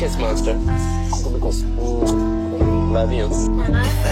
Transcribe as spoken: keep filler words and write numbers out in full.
kiss, monster. Give me a kiss. Mm. Love you.